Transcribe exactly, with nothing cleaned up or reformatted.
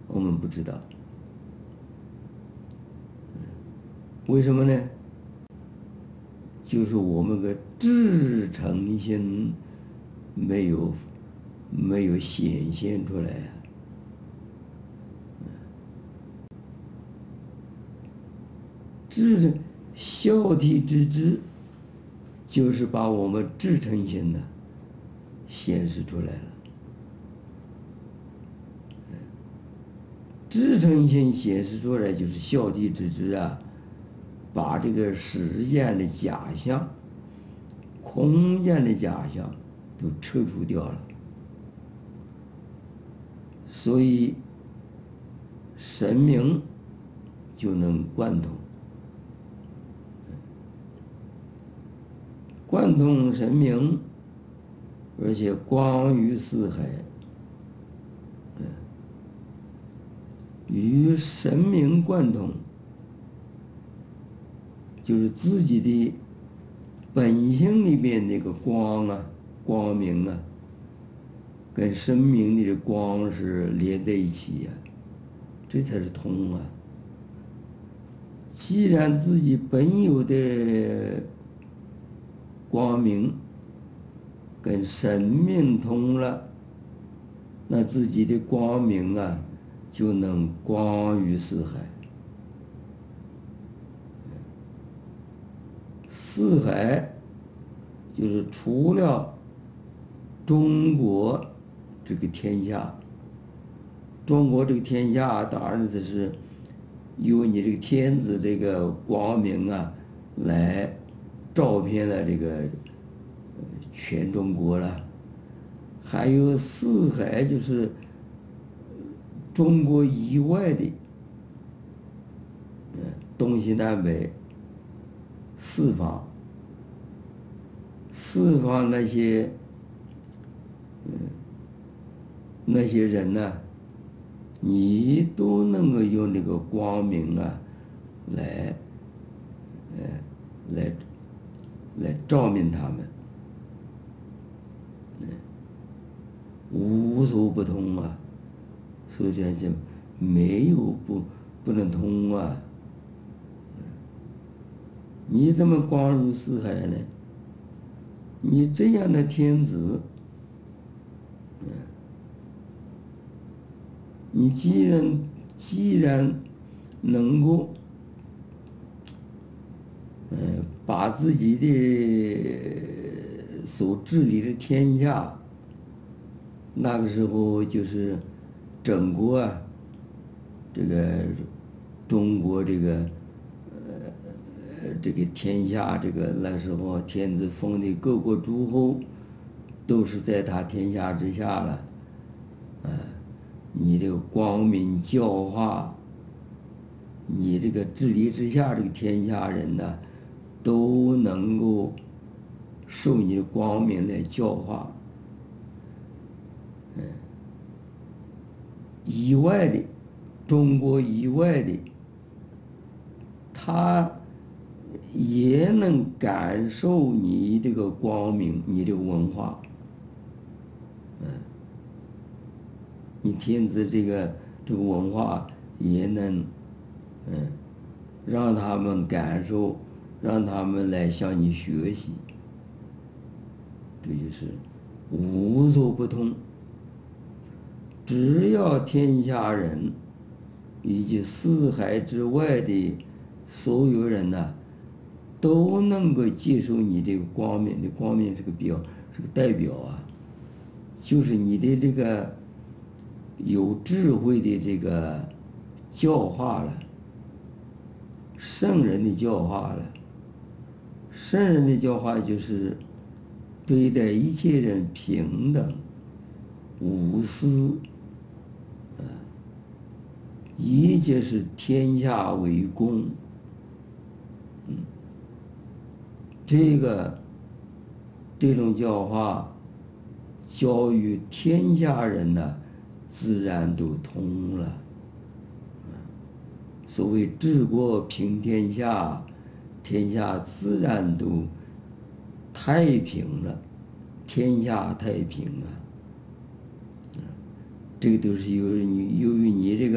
我们不知道。为什么呢？就是我们个至诚心没有没有显现出来啊。至孝悌之知，就是把我们至诚心呢显示出来了。至诚心显示出来，就是孝悌之知啊，把这个世间的假象、空间的假象都撤除掉了。所以神明就能贯通，贯通神明，而且光于四海。与神明贯通，就是自己的本性里边那个光啊、光明啊，跟神明的光是连在一起呀、啊，这才是通啊。既然自己本有的光明跟神明通了，那自己的光明啊，就能光于四海。四海就是除了中国这个天下，中国这个天下当然这是由你这个天子这个光明啊来照遍了这个全中国了。还有四海就是中国以外的，东西南北四方，四方那些，嗯，那些人呢，你都能够用这个光明啊，来，呃，来，来照明他们，嗯，无所不通啊。所以这就没有不不能通啊！你怎么光入四海呢？你这样的天子，你既然既然能够，呃，把自己的所治理的天下，那个时候就是整国啊，这个中国这个呃这个天下，这个那时候天子封的各国诸侯，都是在他天下之下了，啊，你这个光明教化，你这个治理之下这个天下人呢，都能够受你的光明来教化。嗯，以外的，中国以外的，他也能感受你这个光明，你这个文化。嗯，你天子这个这个文化也能，嗯，让他们感受，让他们来向你学习。这就是无所不通。只要天下人以及四海之外的所有人呢、啊，都能够接受你这个光明的光明是个表，是个代表啊，就是你的这个有智慧的这个教化了，圣人的教化了。圣人的教化就是对待一切人平等、无私。一切是天下为公，嗯，这个这种教化，教育天下人呢，自然都通了。所谓治国平天下，天下自然都太平了，天下太平啊。这个都是由于你由于你这个。